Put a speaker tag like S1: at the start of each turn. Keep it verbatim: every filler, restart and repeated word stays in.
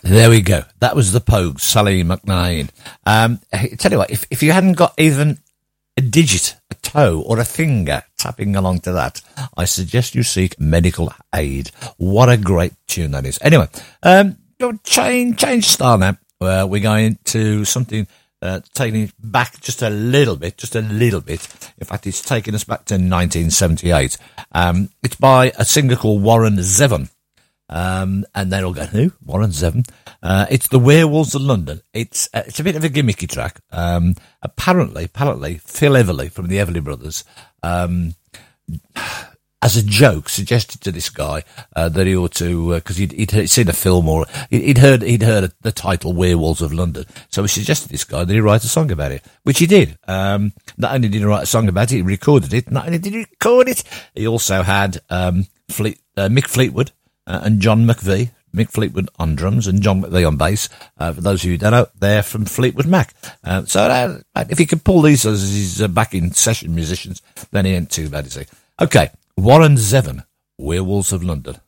S1: There we go. That was the Pogues, Sally McNain. Um, I tell you what, if, if you hadn't got even a digit, a toe, or a finger tapping along to that, I suggest you seek medical aid. What a great tune that is. Anyway, um, change, change style now. Uh, we're going to something uh, taking it back just a little bit, just a little bit. In fact, it's taking us back to nineteen seventy-eight. Um, it's by a singer called Warren Zevon. Um, and they're all going, who? Warren Zevon. Uh, it's The Werewolves of London. It's, uh, it's a bit of a gimmicky track. Um, apparently, apparently, Phil Everly from the Everly Brothers, um, as a joke, suggested to this guy, uh, that he ought to, uh, cause he'd, he'd seen a film or he'd heard, he'd heard the title Werewolves of London. So he suggested to this guy that he write a song about it, which he did. Um, not only did he write a song about it, he recorded it. Not only did he record it, he also had, um, Fleet, uh, Mick Fleetwood, Uh, and John McVie, Mick Fleetwood on drums and John McVie on bass. Uh, for those of you who don't know, they're from Fleetwood Mac. Uh, so uh, if he could pull these as his uh, backing session musicians, then he ain't too bad, is he? Okay, Warren Zevon, Werewolves of London.